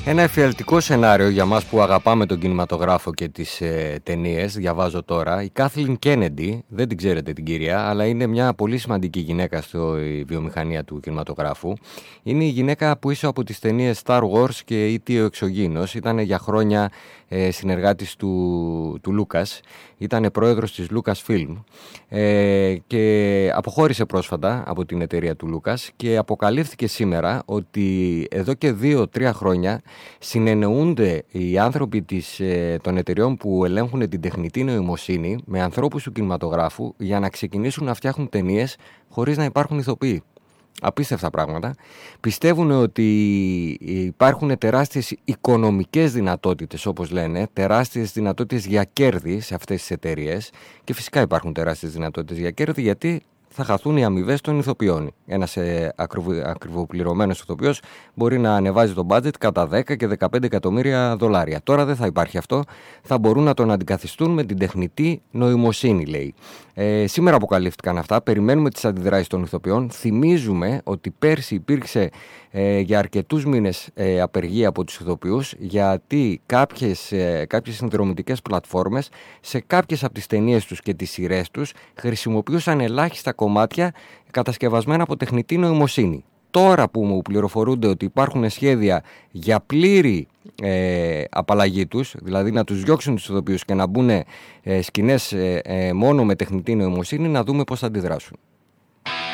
Ένα εφιαλτικό σενάριο για μας που αγαπάμε τον κινηματογράφο και τις ταινίες, διαβάζω τώρα. Η Κάθλιν Κένεντι, δεν την ξέρετε την κυρία, αλλά είναι μια πολύ σημαντική γυναίκα στη βιομηχανία του κινηματογράφου. Είναι η γυναίκα που ίσω από τις ταινίες Star Wars και E.T. ο Εξωγήινος. Ήταν για χρόνια συνεργάτης του Λούκας. Ήταν πρόεδρος της Lucasfilm και αποχώρησε πρόσφατα από την εταιρεία του Λούκας και αποκαλύφθηκε σήμερα ότι εδώ και 2-3 χρόνια συνεννοούνται οι άνθρωποι των εταιριών που ελέγχουν την τεχνητή νοημοσύνη με ανθρώπους του κινηματογράφου για να ξεκινήσουν να φτιάχνουν ταινίες χωρίς να υπάρχουν ηθοποιοί. Απίστευτα πράγματα. Πιστεύουν ότι υπάρχουν τεράστιες οικονομικές δυνατότητες, όπως λένε, τεράστιες δυνατότητες για κέρδη σε αυτές τις εταιρείες και φυσικά υπάρχουν τεράστιες δυνατότητες για κέρδη γιατί θα χαθούν οι αμοιβές των ηθοποιών. Ένας ακριβοπληρωμένος ηθοποιός μπορεί να ανεβάζει το budget κατά 10 και 15 εκατομμύρια δολάρια. Τώρα δεν θα υπάρχει αυτό, θα μπορούν να τον αντικαθιστούν με την τεχνητή νοημοσύνη, λέει. Σήμερα αποκαλύφθηκαν αυτά, περιμένουμε τις αντιδράσεις των ηθοποιών. Θυμίζουμε ότι πέρσι υπήρξε για αρκετούς μήνες απεργία από τους ηθοποιούς γιατί κάποιες συνδρομητικές πλατφόρμες σε κάποιες από τις ταινίες τους και τις σειρές τους χρησιμοποιούσαν ελάχιστα κομμάτια κατασκευασμένα από τεχνητή νοημοσύνη. Τώρα που μου πληροφορούνται ότι υπάρχουν σχέδια για πλήρη απαλλαγή τους, δηλαδή να τους διώξουν τους ηθοποιούς και να μπουν σκηνές μόνο με τεχνητή νοημοσύνη, να δούμε πώς θα αντιδράσουν.